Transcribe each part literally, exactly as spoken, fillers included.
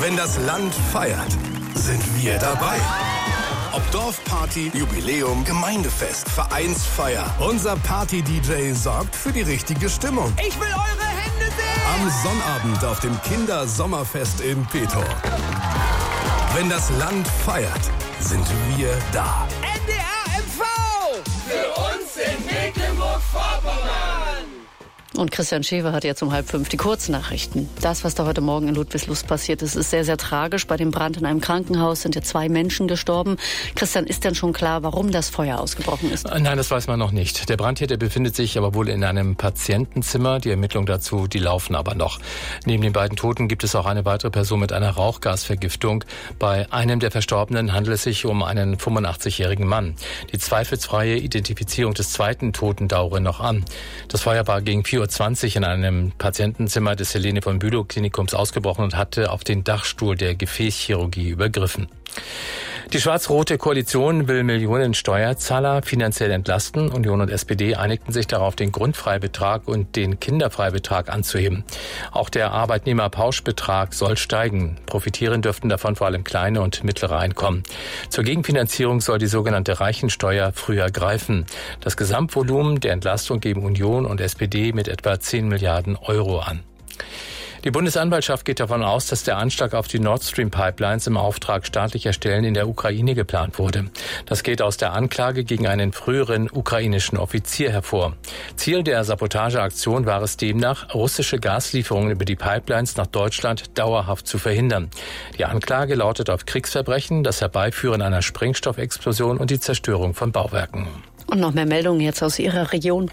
Wenn das Land feiert, sind wir dabei. Ob Dorfparty, Jubiläum, Gemeindefest, Vereinsfeier. Unser Party-D J sorgt für die richtige Stimmung. Ich will eure Hände sehen! Am Sonnabend auf dem Kindersommerfest in Petor. Wenn das Land feiert, sind wir da. N D R M V! Für uns in Mecklenburg-Vorpommern! Und Christian Schewe hat jetzt um halb fünf die Kurznachrichten. Das, was da heute Morgen in Ludwigslust passiert ist, ist sehr, sehr tragisch. Bei dem Brand in einem Krankenhaus sind ja zwei Menschen gestorben. Christian, ist denn schon klar, warum das Feuer ausgebrochen ist? Nein, das weiß man noch nicht. Der Brandtäter befindet sich aber wohl in einem Patientenzimmer. Die Ermittlungen dazu, die laufen aber noch. Neben den beiden Toten gibt es auch eine weitere Person mit einer Rauchgasvergiftung. Bei einem der Verstorbenen handelt es sich um einen fünfundachtzigjährigen Mann. Die zweifelsfreie Identifizierung des zweiten Toten dauere noch an. Das Feuer war gegen vier Uhr zwanzig in einem Patientenzimmer des Helene von Bülow Klinikums ausgebrochen und hatte auf den Dachstuhl der Gefäßchirurgie übergriffen. Die schwarz-rote Koalition will Millionen Steuerzahler finanziell entlasten. Union und S P D einigten sich darauf, den Grundfreibetrag und den Kinderfreibetrag anzuheben. Auch der Arbeitnehmerpauschbetrag soll steigen. Profitieren dürften davon vor allem kleine und mittlere Einkommen. Zur Gegenfinanzierung soll die sogenannte Reichensteuer früher greifen. Das Gesamtvolumen der Entlastung geben Union und S P D mit etwa zehn Milliarden Euro an. Die Bundesanwaltschaft geht davon aus, dass der Anschlag auf die Nord Stream Pipelines im Auftrag staatlicher Stellen in der Ukraine geplant wurde. Das geht aus der Anklage gegen einen früheren ukrainischen Offizier hervor. Ziel der Sabotageaktion war es demnach, russische Gaslieferungen über die Pipelines nach Deutschland dauerhaft zu verhindern. Die Anklage lautet auf Kriegsverbrechen, das Herbeiführen einer Sprengstoffexplosion und die Zerstörung von Bauwerken. Und noch mehr Meldungen jetzt aus Ihrer Region.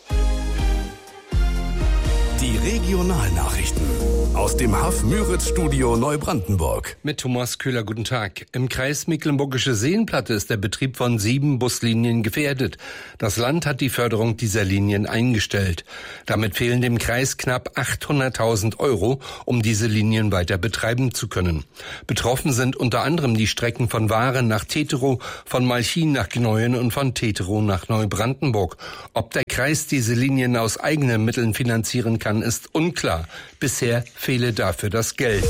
Die Regionalnachrichten aus dem Haff-Müritz-Studio Neubrandenburg. Mit Thomas Köhler, guten Tag. Im Kreis Mecklenburgische Seenplatte ist der Betrieb von sieben Buslinien gefährdet. Das Land hat die Förderung dieser Linien eingestellt. Damit fehlen dem Kreis knapp achthunderttausend Euro, um diese Linien weiter betreiben zu können. Betroffen sind unter anderem die Strecken von Waren nach Teterow, von Malchin nach Gneuen und von Teterow nach Neubrandenburg. Ob der Kreis diese Linien aus eigenen Mitteln finanzieren kann, ist unklar. Bisher fehle dafür das Geld.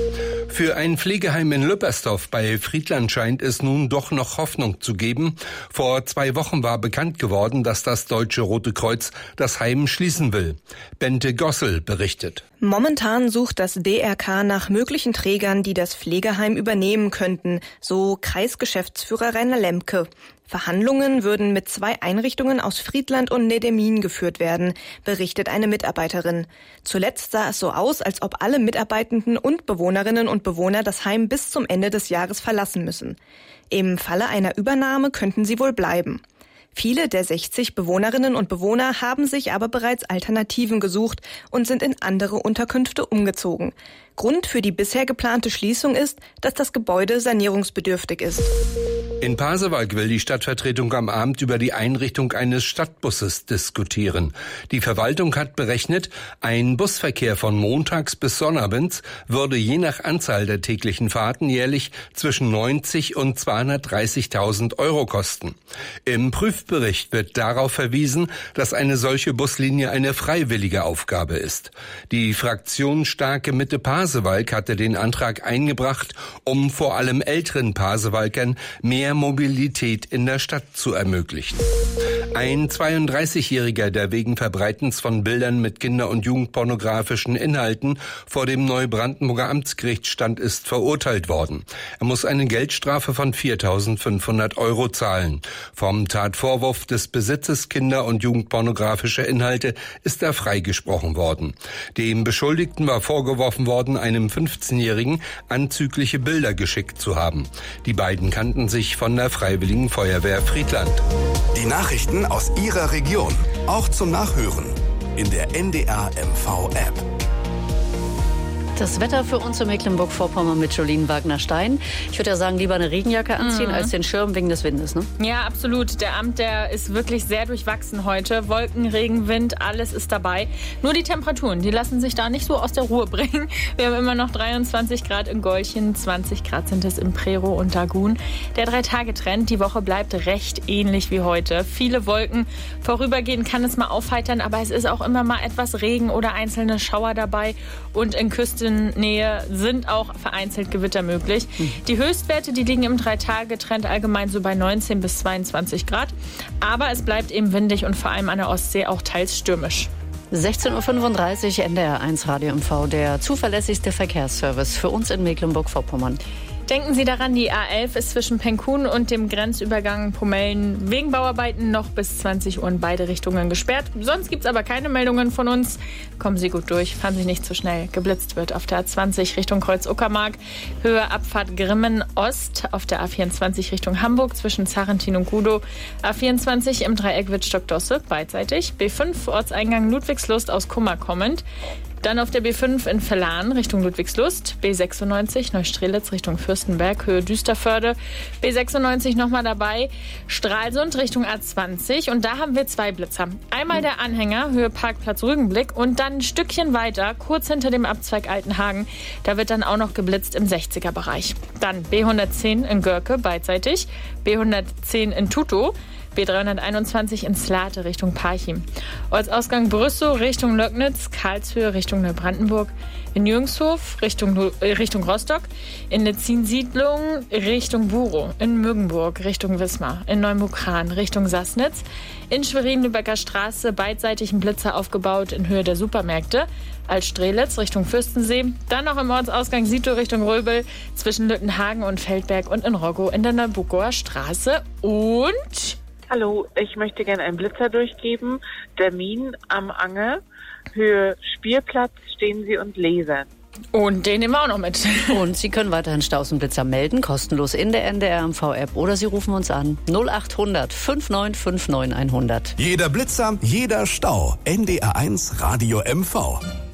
Für ein Pflegeheim in Lüppersdorf bei Friedland scheint es nun doch noch Hoffnung zu geben. Vor zwei Wochen war bekannt geworden, dass das Deutsche Rote Kreuz das Heim schließen will. Bente Gossel berichtet. Momentan sucht das D R K nach möglichen Trägern, die das Pflegeheim übernehmen könnten, so Kreisgeschäftsführer Rainer Lemke. Verhandlungen würden mit zwei Einrichtungen aus Friedland und Nedemin geführt werden, berichtet eine Mitarbeiterin. Zuletzt sah es so aus, als ob alle Mitarbeitenden und Bewohnerinnen und Bewohner das Heim bis zum Ende des Jahres verlassen müssen. Im Falle einer Übernahme könnten sie wohl bleiben. Viele der sechzig Bewohnerinnen und Bewohner haben sich aber bereits Alternativen gesucht und sind in andere Unterkünfte umgezogen. Grund für die bisher geplante Schließung ist, dass das Gebäude sanierungsbedürftig ist. In Pasewalk will die Stadtvertretung am Abend über die Einrichtung eines Stadtbusses diskutieren. Die Verwaltung hat berechnet, ein Busverkehr von montags bis sonnabends würde je nach Anzahl der täglichen Fahrten jährlich zwischen neunzig und zweihundertdreißigtausend Euro kosten. Im Prüfbericht wird darauf verwiesen, dass eine solche Buslinie eine freiwillige Aufgabe ist. Die Fraktion Starke Mitte Pasewalk hatte den Antrag eingebracht, um vor allem älteren Pasewalkern mehr Mobilität in der Stadt zu ermöglichen. Ein zweiunddreißigjähriger, der wegen Verbreitens von Bildern mit kinder- und jugendpornografischen Inhalten vor dem Neubrandenburger Amtsgericht stand, ist verurteilt worden. Er muss eine Geldstrafe von viertausendfünfhundert Euro zahlen. Vom Tatvorwurf des Besitzes kinder- und jugendpornografischer Inhalte ist er freigesprochen worden. Dem Beschuldigten war vorgeworfen worden, einem fünfzehnjährigen anzügliche Bilder geschickt zu haben. Die beiden kannten sich von der Freiwilligen Feuerwehr Friedland. Die Nachrichten aus Ihrer Region, auch zum Nachhören in der N D R M V App. Das Wetter für uns in Mecklenburg-Vorpommern mit Jolien Wagner-Stein. Ich würde ja sagen, lieber eine Regenjacke anziehen mhm. als den Schirm wegen des Windes, ne? Ja, absolut. Der Abend, der ist wirklich sehr durchwachsen heute. Wolken, Regen, Wind, alles ist dabei. Nur die Temperaturen, die lassen sich da nicht so aus der Ruhe bringen. Wir haben immer noch dreiundzwanzig Grad in Golchen, zwanzig Grad sind es im Prero und Dagun. Der Drei-Tage-Trend, die Woche bleibt recht ähnlich wie heute. Viele Wolken, vorübergehend kann es mal aufheitern, aber es ist auch immer mal etwas Regen oder einzelne Schauer dabei. Und in Küste Küstennähe sind auch vereinzelt Gewitter möglich. Mhm. Die Höchstwerte, die liegen im Drei-Tage-Trend allgemein so bei neunzehn bis zweiundzwanzig Grad. Aber es bleibt eben windig und vor allem an der Ostsee auch teils stürmisch. sechzehn Uhr fünfunddreißig, N D R eins Radio M V, der zuverlässigste Verkehrsservice für uns in Mecklenburg-Vorpommern. Denken Sie daran, die A elf ist zwischen Penkun und dem Grenzübergang Pomellen wegen Bauarbeiten noch bis zwanzig Uhr in beide Richtungen gesperrt. Sonst gibt es aber keine Meldungen von uns. Kommen Sie gut durch, fahren Sie nicht zu schnell. Geblitzt wird auf der A zwanzig Richtung Kreuz-Uckermark, Höhe Abfahrt Grimmen Ost, auf der A vierundzwanzig Richtung Hamburg zwischen Zarentin und Gudow, A vierundzwanzig im Dreieck Wittstock-Dosse beidseitig, B fünf Ortseingang Ludwigslust aus Kummer kommend, dann auf der B fünf in Verlan Richtung Ludwigslust, B sechsundneunzig Neustrelitz Richtung Fürstenberg, Höhe Düsterförde, B sechsundneunzig nochmal dabei, Stralsund Richtung A zwanzig und da haben wir zwei Blitzer. Einmal der Anhänger, Höhe Parkplatz Rügenblick und dann ein Stückchen weiter, kurz hinter dem Abzweig Altenhagen, da wird dann auch noch geblitzt im sechziger Bereich. Dann B hundertzehn in Görke beidseitig, B hundertzehn in Tutow, B dreihunderteinundzwanzig in Slate Richtung Parchim. Ortsausgang Brüssow Richtung Löcknitz, Karlshöhe Richtung Neubrandenburg, in Jüngshof Richtung, äh, Richtung Rostock, in Lezin-Siedlung Richtung Burow, in Müggenburg Richtung Wismar, in Neumukran Richtung Sassnitz, in Schwerin-Lübecker Straße beidseitig ein Blitzer aufgebaut in Höhe der Supermärkte, als Strelitz Richtung Fürstensee, dann noch im Ortsausgang Sito Richtung Röbel, zwischen Lüttenhagen und Feldberg und in Roggow in der Neubuckower Straße und... Hallo, ich möchte gerne einen Blitzer durchgeben. Termin am Anger, Höhe Spielplatz, stehen Sie und lesen. Und den nehmen wir auch noch mit. Und Sie können weiterhin Staus und Blitzer melden, kostenlos in der N D R M V-App oder Sie rufen uns an null acht hundert neunundfünfzig neunundfünfzig hundert. Jeder Blitzer, jeder Stau. N D R eins Radio M V.